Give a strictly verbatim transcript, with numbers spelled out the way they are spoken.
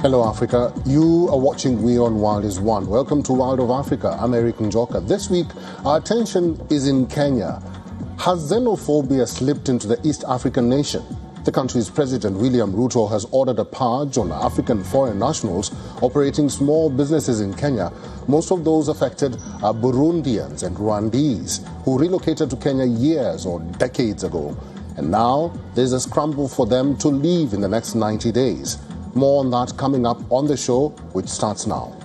Hello Africa, you are watching We on Wild is One. Welcome to Wild of Africa, I'm Eric Njoka. This week, our attention is in Kenya. Has xenophobia slipped into the East African nation? The country's President William Ruto has ordered a purge on African foreign nationals operating small businesses in Kenya. Most of those affected are Burundians and Rwandese who relocated to Kenya years or decades ago. And now there's a scramble for them to leave in the next ninety days. More on that coming up on the show, which starts now.